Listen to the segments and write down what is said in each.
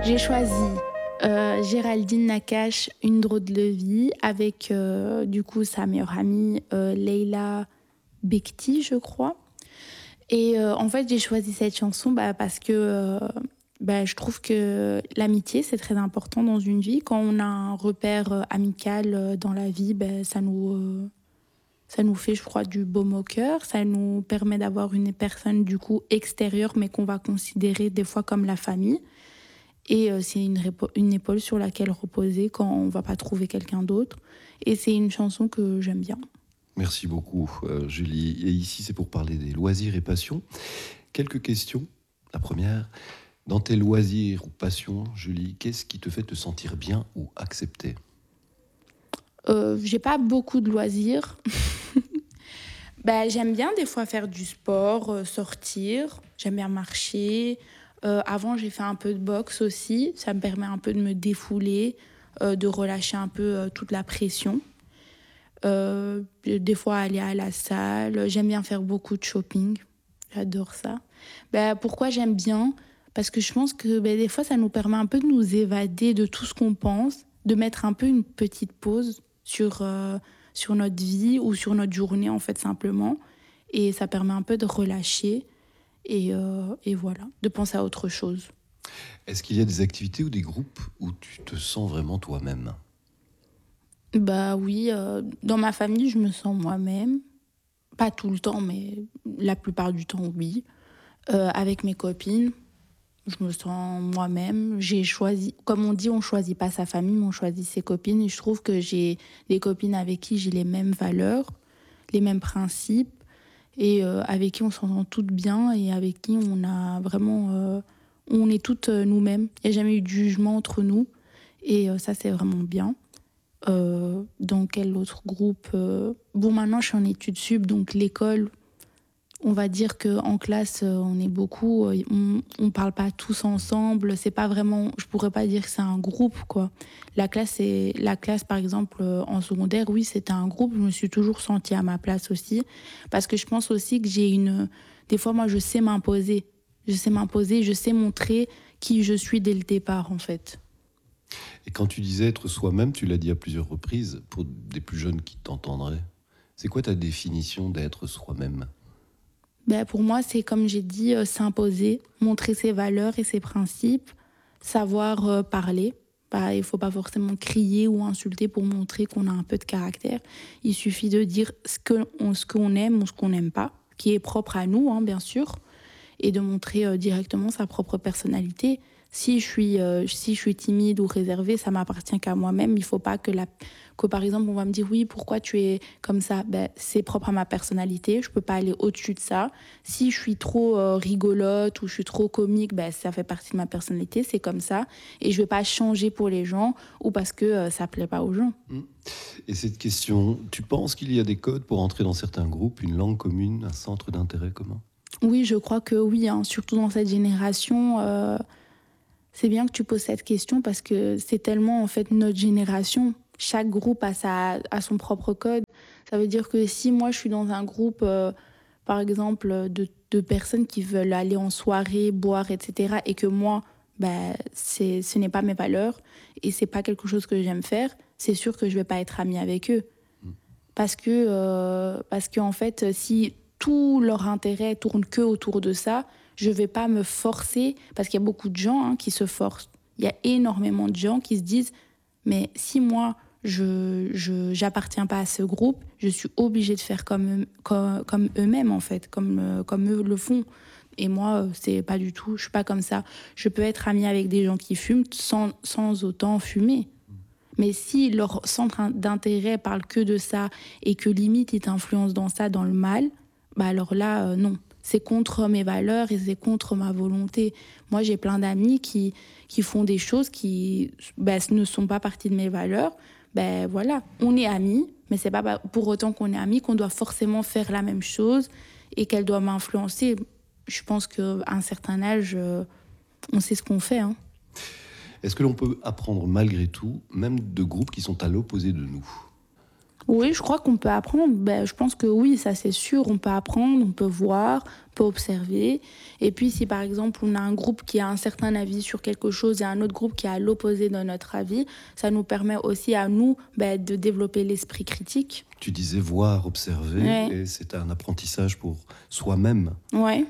J'ai choisi Géraldine Nakache, Une drôle de vie, avec du coup sa meilleure amie Leila Bekti, je crois. Et en fait, j'ai choisi cette chanson parce que je trouve que l'amitié, c'est très important dans une vie. Quand on a un repère amical dans la vie, ça nous fait, je crois, du baume au cœur. Ça nous permet d'avoir une personne du coup extérieure, mais qu'on va considérer des fois comme la famille. Et c'est une épaule sur laquelle reposer quand on va pas trouver quelqu'un d'autre. Et c'est une chanson que j'aime bien. Merci beaucoup, Julie. Et ici, c'est pour parler des loisirs et passions. Quelques questions. La première, dans tes loisirs ou passions, Julie, qu'est-ce qui te fait te sentir bien ou accepté ? J'ai pas beaucoup de loisirs. J'aime bien des fois faire du sport, sortir. J'aime bien marcher. Avant, j'ai fait un peu de boxe aussi. Ça me permet un peu de me défouler, de relâcher un peu toute la pression. Des fois, aller à la salle. J'aime bien faire beaucoup de shopping. J'adore ça. Pourquoi j'aime bien ? Parce que je pense que des fois, ça nous permet un peu de nous évader de tout ce qu'on pense, de mettre un peu une petite pause sur notre vie ou sur notre journée, en fait, simplement. Et ça permet un peu de relâcher et voilà, de penser à autre chose. Est-ce qu'il y a des activités ou des groupes où tu te sens vraiment toi-même ? Bah oui, dans ma famille, je me sens moi-même. Pas tout le temps, mais la plupart du temps, oui. Avec mes copines, je me sens moi-même. J'ai choisi, comme on dit, on choisit pas sa famille, mais on choisit ses copines. Et je trouve que j'ai des copines avec qui j'ai les mêmes valeurs, les mêmes principes, et avec qui on s'entend toutes bien, et avec qui on a vraiment, on est toutes nous-mêmes. Il n'y a jamais eu de jugement entre nous, et ça c'est vraiment bien. Dans quel autre groupe Bon, maintenant je suis en études sup, donc l'école. On va dire qu'en classe, on est beaucoup, on parle pas tous ensemble. C'est pas vraiment, je pourrais pas dire que c'est un groupe, quoi. La classe, par exemple, en secondaire, oui, c'était un groupe. Je me suis toujours sentie à ma place aussi. Parce que je pense aussi que des fois, moi, je sais m'imposer. Je sais montrer qui je suis dès le départ, en fait. Et quand tu disais être soi-même, tu l'as dit à plusieurs reprises, pour des plus jeunes qui t'entendraient. C'est quoi ta définition d'être soi-même ? Pour moi, c'est comme j'ai dit, s'imposer, montrer ses valeurs et ses principes, savoir parler. Il ne faut pas forcément crier ou insulter pour montrer qu'on a un peu de caractère. Il suffit de dire ce qu'on aime ou ce qu'on n'aime pas, qui est propre à nous, hein, bien sûr, et de montrer directement sa propre personnalité. Si je suis timide ou réservée, ça m'appartient qu'à moi-même. Il ne faut pas que, par exemple, on va me dire oui, pourquoi tu es comme ça. C'est propre à ma personnalité. Je ne peux pas aller au-dessus de ça. Si je suis trop rigolote ou je suis trop comique, ça fait partie de ma personnalité. C'est comme ça. Et je ne vais pas changer pour les gens ou parce que ça ne plaît pas aux gens. Et cette question, tu penses qu'il y a des codes pour entrer dans certains groupes, une langue commune, un centre d'intérêt commun ? Oui, je crois que oui, hein, surtout dans cette génération. C'est bien que tu poses cette question parce que c'est tellement en fait notre génération. Chaque groupe a son propre code. Ça veut dire que si moi je suis dans un groupe, par exemple, de personnes qui veulent aller en soirée, boire, etc., et que moi, ce n'est pas mes valeurs et c'est pas quelque chose que j'aime faire, c'est sûr que je vais pas être amie avec eux. Parce que en fait, si tout leur intérêt tourne que autour de ça, je vais pas me forcer, parce qu'il y a beaucoup de gens qui se forcent. Il y a énormément de gens qui se disent, mais si moi, j'appartiens pas à ce groupe, je suis obligée de faire comme eux-mêmes, en fait, comme eux le font. Et moi, c'est pas du tout, je suis pas comme ça. Je peux être amie avec des gens qui fument sans autant fumer. Mais si leur centre d'intérêt parle que de ça et que limite ils t'influencent dans ça, dans le mal, alors là, non. C'est contre mes valeurs et c'est contre ma volonté. Moi, j'ai plein d'amis qui font des choses qui ne sont pas partie de mes valeurs. Voilà, on est amis, mais c'est pas pour autant qu'on est amis qu'on doit forcément faire la même chose et qu'elle doit m'influencer. Je pense qu'à un certain âge, on sait ce qu'on fait, hein. Est-ce que l'on peut apprendre malgré tout, même de groupes qui sont à l'opposé de nous ? Oui, je crois qu'on peut apprendre. Ben, je pense que oui, ça c'est sûr, on peut apprendre, on peut voir, on peut observer. Et puis si par exemple on a un groupe qui a un certain avis sur quelque chose et un autre groupe qui est à l'opposé de notre avis, ça nous permet aussi à nous de développer l'esprit critique. Tu disais voir, observer, Ouais, et c'est un apprentissage pour soi-même. ouais.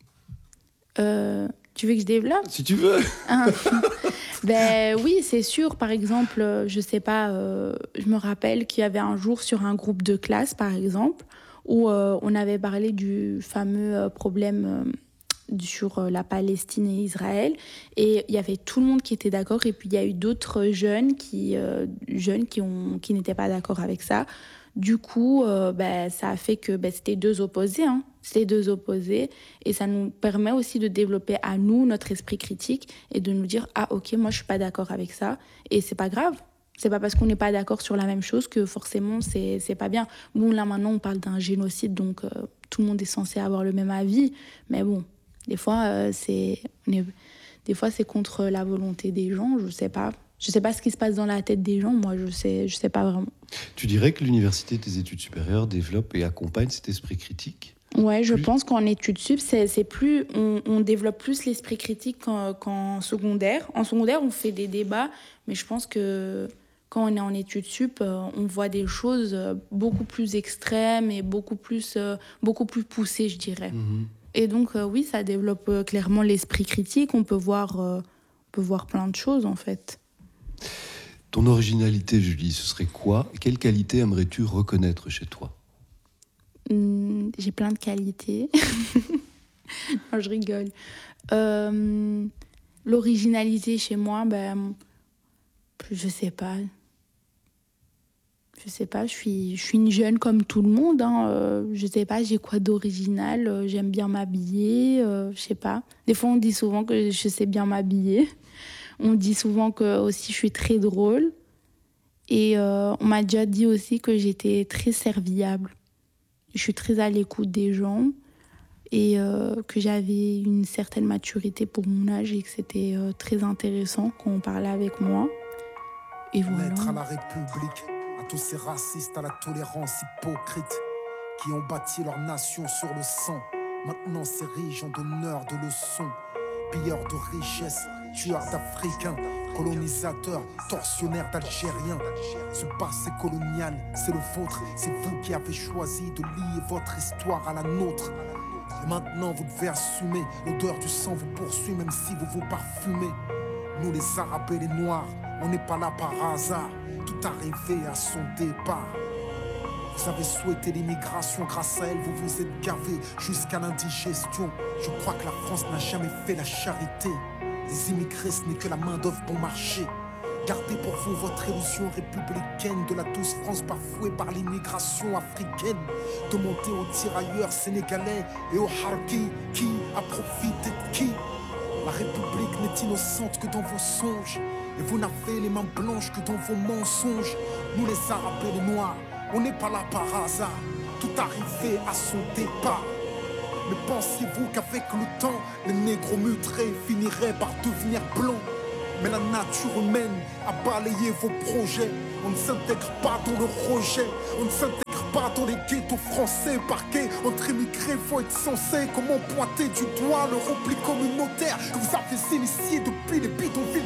Tu veux que je développe? Si tu veux. Ah. Ben oui, c'est sûr. Par exemple, je sais pas, je me rappelle qu'il y avait un jour sur un groupe de classe, par exemple, où on avait parlé du fameux problème sur la Palestine et Israël. Et il y avait tout le monde qui était d'accord. Et puis il y a eu d'autres jeunes qui n'étaient pas d'accord avec ça. Du coup, ça a fait que c'était deux opposés, hein. C'était deux opposés. Et ça nous permet aussi de développer à nous notre esprit critique et de nous dire, ah ok, moi je suis pas d'accord avec ça. Et c'est pas grave. C'est pas parce qu'on n'est pas d'accord sur la même chose que forcément c'est pas bien. Bon, là maintenant on parle d'un génocide, donc tout le monde est censé avoir le même avis. Mais bon, des fois des fois c'est contre la volonté des gens, je sais pas. Je sais pas ce qui se passe dans la tête des gens, moi je sais pas vraiment. Tu dirais que l'université des études supérieures développe et accompagne cet esprit critique? Ouais, je Plus. pense qu'en études sup, c'est plus, on développe plus l'esprit critique qu'en secondaire. En secondaire, on fait des débats, mais je pense que quand on est en études sup, on voit des choses beaucoup plus extrêmes et beaucoup plus poussées, je dirais. Mhm. Et donc, oui, ça développe clairement l'esprit critique. On peut voir plein de choses, en fait. Ton originalité, Julie, ce serait quoi? Quelle qualité aimerais-tu reconnaître chez toi? J'ai plein de qualités. Non, je rigole. Euh, L'originalité chez moi, je sais pas. Je sais pas, je suis une jeune comme tout le monde, hein. Je sais pas, j'ai quoi d'original. J'aime bien m'habiller. Je sais pas. Des fois, on dit souvent que je sais bien m'habiller. On dit souvent que aussi je suis très drôle. Et on m'a déjà dit aussi que j'étais très serviable. Je suis très à l'écoute des gens et que j'avais une certaine maturité pour mon âge et que c'était très intéressant quand on parlait avec moi. Et voilà. Lettre à la République, à tous ces racistes à la tolérance hypocrite qui ont bâti leur nation sur le sang. Maintenant s'érigent en donneurs de leçons, pilleurs de richesses, tueurs d'Africains, colonisateurs, tortionnaires d'Algériens. Ce passé colonial, c'est le vôtre, c'est vous qui avez choisi de lier votre histoire à la nôtre. Et maintenant vous devez assumer, l'odeur du sang vous poursuit même si vous vous parfumez. Nous les Arabes et les Noirs, on n'est pas là par hasard, tout arrivé à son départ. Vous avez souhaité l'immigration, grâce à elle vous vous êtes gavés jusqu'à l'indigestion. Je crois que la France n'a jamais fait la charité. Les immigrés ce n'est que la main d'œuvre bon marché. Gardez pour vous votre illusion républicaine de la douce France bafouée par l'immigration africaine. Demandez aux tirailleurs sénégalais et aux harkis qui a profité de qui. La République n'est innocente que dans vos songes. Et vous n'avez les mains blanches que dans vos mensonges. Nous les Arabes et les Noirs, on n'est pas là par hasard. Tout arrivé à son départ. Mais pensiez-vous qu'avec le temps, les négros mutrés finiraient par devenir blancs? Mais la nature humaine a balayé vos projets. On ne s'intègre pas dans le rejet. On ne s'intègre pas dans les ghettos français parqués. Entre immigrés, faut être censé. Comment pointer du doigt le repli communautaire que vous avez initié depuis les bidonvilles